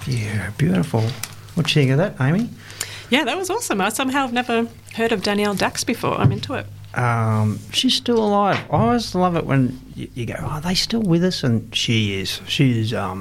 Yeah, beautiful. What do you think of that, Amy? Yeah, that was awesome. I somehow have never heard of Danielle Dax before. I'm into it. She's still alive. I always love it when you go, "Oh, are they still with us?" And she is. She's a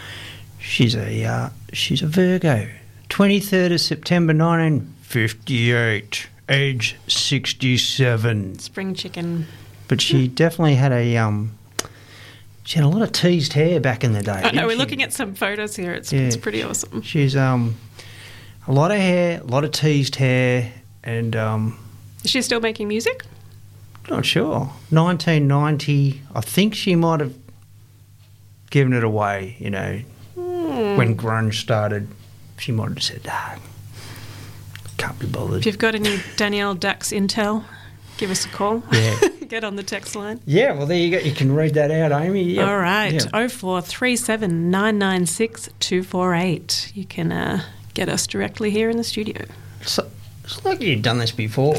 Virgo. 23rd of September 1958, age 67. Spring chicken. But she definitely had she had a lot of teased hair back in the day. I know, we're looking at some photos here. It's pretty awesome. She's a lot of hair, a lot of teased hair, and Is she still making music? not sure. 1990, I think she might have given it away, when grunge started. She might have said, can't be bothered. If you've got any Danielle Dax intel, give us a call. Yeah. Get on the text line. Yeah, well, there you go. You can read that out, Amy. Yep. All right. Yep. 0437 996 248. You can get us directly here in the studio. So, it's like you've done this before.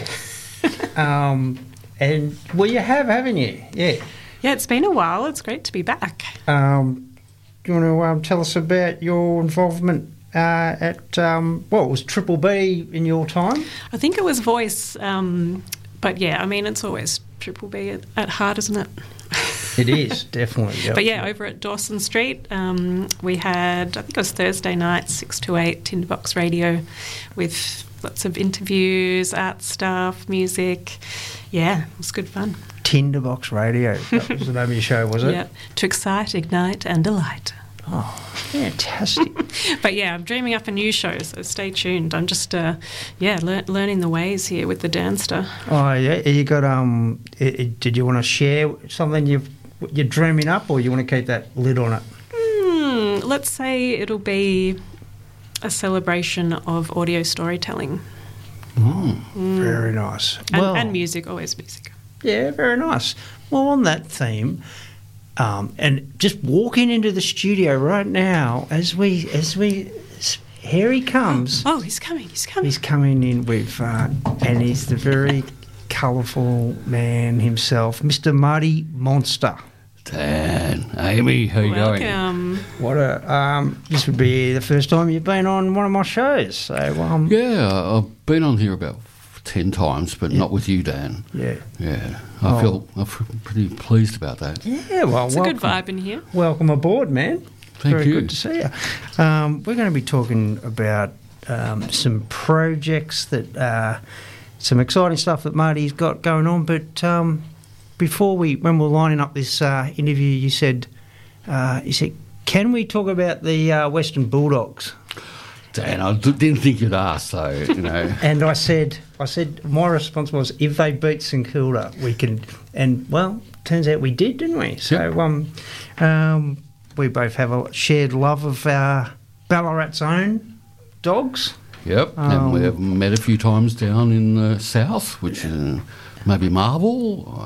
And, well, you have, haven't you? Yeah. Yeah, it's been a while. It's great to be back. Do you want to tell us about your involvement at, it was Triple B in your time? I think it was Voice, but yeah, I mean, it's always Triple B at heart, isn't it? It is, definitely. Yep. But yeah, over at Dawson Street, we had, I think it was Thursday night, 6 to 8, Tinderbox Radio, with lots of interviews, art stuff, music. Yeah, it was good fun. Tinderbox Radio, that was the name of your show, was it? Yeah, to excite, ignite and delight. Oh, fantastic. But yeah, I'm dreaming up a new show, so stay tuned. I'm just, learning the ways here with the Danster. Oh, yeah. You got, did you want to share something you're dreaming up, or you want to keep that lid on it? Let's say it'll be a celebration of audio storytelling. Very nice. And music, always music. Yeah, very nice. Well, on that theme, and just walking into the studio right now, here he comes. Oh, he's coming. He's coming in with, and he's the very colourful man himself, Mr. Muddy Monster. Dan, Amy, how you going? Welcome. This would be the first time you've been on one of my shows. So, yeah, I've been on here about 10 times, but not with you, Dan. Yeah. Yeah. I feel pretty pleased about that. Yeah, well, it's a good vibe in here. Welcome aboard, man. Thank you. Very good to see you. We're going to be talking about some projects some exciting stuff that Marty's got going on, but when we're lining up this interview, you said, can we talk about the Western Bulldogs? Dan, I didn't think you'd ask, so, And I said, my response was, if they beat St Kilda, we can. And, well, turns out we did, didn't we? So we both have a shared love of Ballarat's own dogs. Yep, and we have met a few times down in the south, which is maybe Marvel.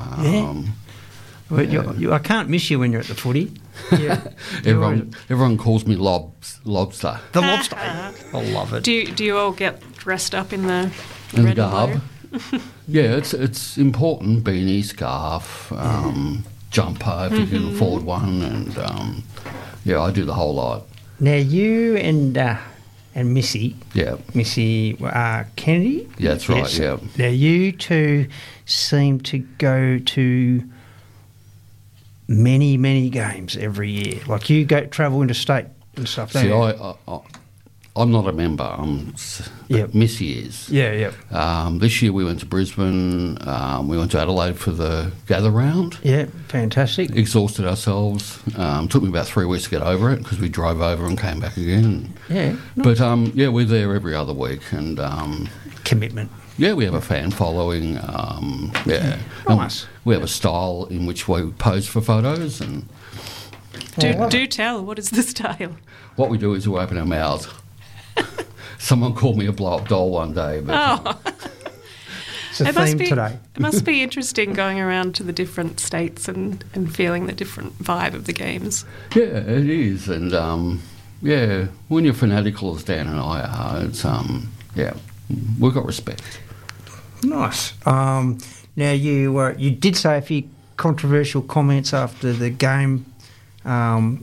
I can't miss you when you're at the footy. Yeah. Everyone calls me Lobster. The Lobster. I love it. Do you all get dressed up in the In red the and garb. Yeah, it's important. Beanie, scarf, jumper if you can afford one, and I do the whole lot. Now you and Missy. Yeah. Missy Kennedy. Yeah, that's right. Yes. Yeah. Now you two seem to go to many, many games every year. Like you travel interstate and stuff. See, I'm not a member. Missy is. Yeah. This year we went to Brisbane. We went to Adelaide for the Gather Round. Yeah, fantastic. Exhausted ourselves. Took me about 3 weeks to get over it because we drove over and came back again. Yeah. But we're there every other week, and commitment. Yeah, we have a fan following. Nice. We have a style in which we pose for photos, and do tell, what is the style? what we do is we open our mouths. Someone called me a blow-up doll one day. But, it's a theme today. It must be interesting going around to the different states and feeling the different vibe of the games. Yeah, it is, and when you're fanatical as Dan and I are, it's we've got respect. Nice. Now you did say a few controversial comments after the game.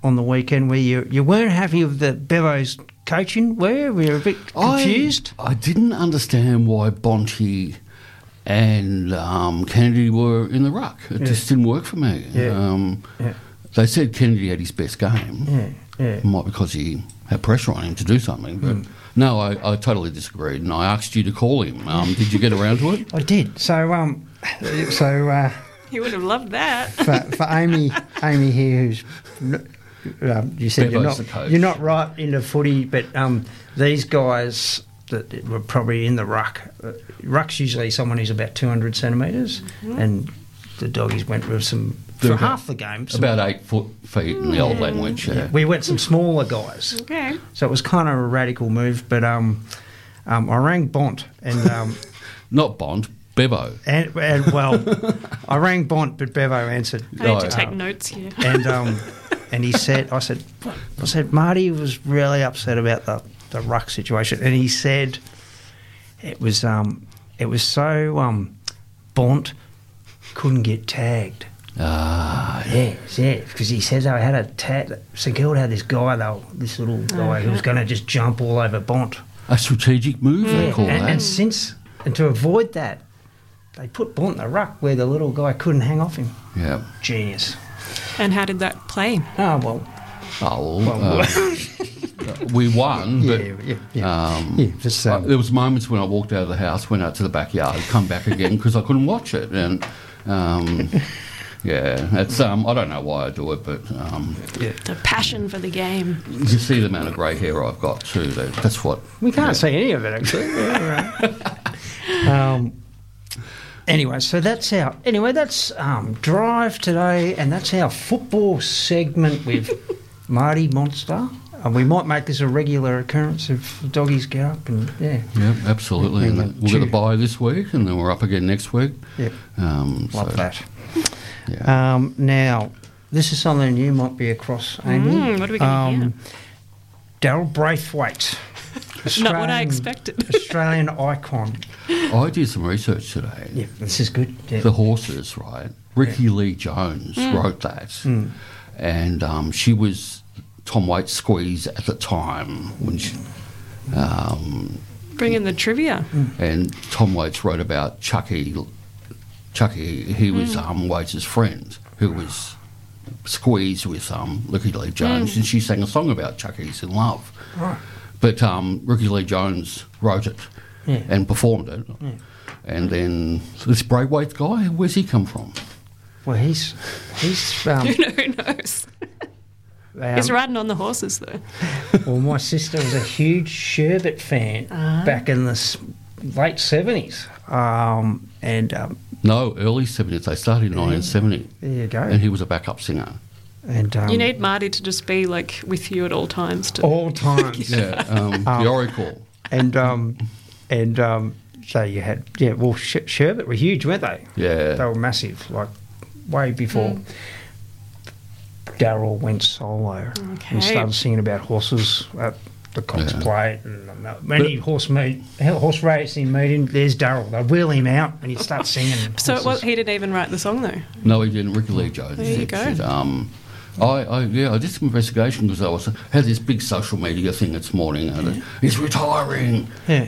on the weekend where you weren't happy with the Bevo's coaching, were you? Were you a bit confused? I didn't understand why Bonte and Kennedy were in the ruck. It just didn't work for me. They said Kennedy had his best game. Might because he had pressure on him to do something. But no, I totally disagreed, and I asked you to call him. Did you get around to it? I did. So You would have loved that. for Amy here, who's you said you're not right into footy, but these guys that were probably in the ruck. Ruck's usually someone who's about 200 centimetres, and the doggies went with some for half the game. About 8 feet in the old language. Yeah. We went some smaller guys. Okay. So it was kind of a radical move, but I rang Bont and not Bont. Bevo. And well, I rang Bont, but Bevo answered. I need to take notes here. And he said, I said, Marty was really upset about the ruck situation, and he said it was so Bont couldn't get tagged. Yeah, because he says I had a tag. St Kilda had this guy though, this little guy who was going to just jump all over Bont. A strategic move, they call that. And to avoid that, they put Bont in the ruck where the little guy couldn't hang off him. Yeah. Genius. And how did that play? We won, but there was moments when I walked out of the house, went out to the backyard, come back again because I couldn't watch it, and it's I don't know why I do it, but the passion for the game. You see the amount of grey hair I've got too. That's what we can't see any of it actually. Anyway, so that's Drive today, and that's our football segment with Marty Monster. We might make this a regular occurrence if the doggies get up and absolutely. And we'll get a bye this week, and then we're up again next week. Yep, love that. Yeah. Now, this is something you might be across, Amy. What are we going to hear? Daryl Braithwaite. Not what I expected. Australian icon. I did some research today. Yeah, this is good. Yeah. The horses, right? Ricky Lee Jones wrote that. And she was Tom Waite's squeeze at the time when she... Bring in the trivia. And Tom Waits wrote about Chucky. He was Waits' friend who was squeezed with Ricky Lee Jones, and she sang a song about Chucky's in love. Right. But Ricky Lee Jones wrote it and performed it. Yeah. And then this Braithwaite guy, where's he come from? Well, he's who knows? He's riding on the horses, though. Well, my sister was a huge Sherbet fan back in the late 70s. No, early 70s. They started in 1970. There you go. And he was a backup singer. And you need Marty to just be like with you at all times. All times. The Oracle. And so you had Sherbet were huge, weren't they? Yeah, they were massive, like way before Daryl went solo and started singing about horses at the Cox Plate and many horse racing meeting. There's Daryl. They'd wheel him out and he'd start singing. So he didn't even write the song though. No, he didn't. Ricky Lee Jones. There you go. I did some investigation because I had this big social media thing this morning. He's retiring.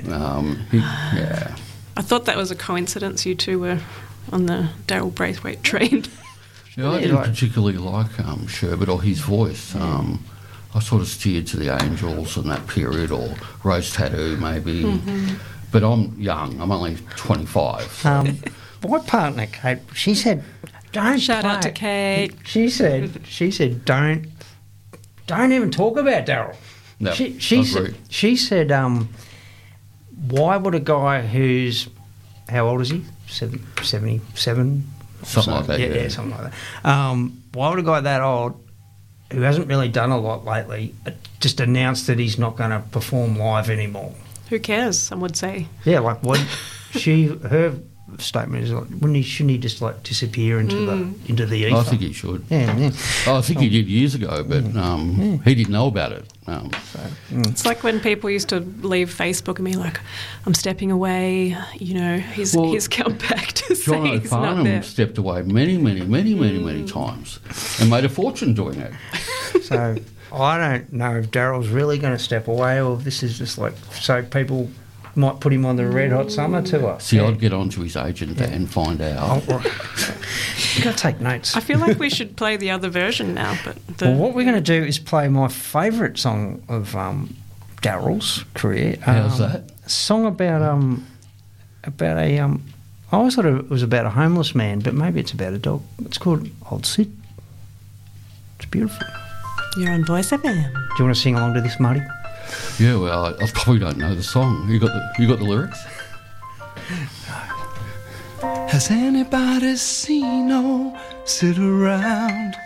I thought that was a coincidence. You two were on the Daryl Braithwaite train. I didn't particularly like Sherbet or his voice. I sort of steered to the Angels in that period, or Rose Tattoo maybe. But I'm young. I'm only 25. So. My partner Kate, she said, "Don't shout out to Kate." She said, "Don't even talk about Daryl." No, she said, "Why would a guy who's how old is he? 77." Something like that. Yeah, something like that. Why would a guy that old, who hasn't really done a lot lately, just announce that he's not going to perform live anymore? Who cares? Some would say. Yeah, like what her statement is like, shouldn't he just like disappear into the ether? I think he should. Yeah. I think he did years ago, but he didn't know about it. It's like when people used to leave Facebook and be like, "I'm stepping away." You know, he's come back to John say he's not there. O'Farnham stepped away many times and made a fortune doing it. So I don't know if Daryl's really going to step away or if this is just like so people might put him on the Red Hot Summer tour. See, I'd get on to his agent and find out. You've got to take notes. I feel like we should play the other version now. But what we're going to do is play my favourite song of Daryl's career. How's that? A song about a I always thought it was about a homeless man, but maybe it's about a dog. It's called Old Sid. It's beautiful. You're on Voice FM. Do you want to sing along to this, Marty? Yeah, well, I probably don't know the song. You got the lyrics? Has anybody seen old Sid around?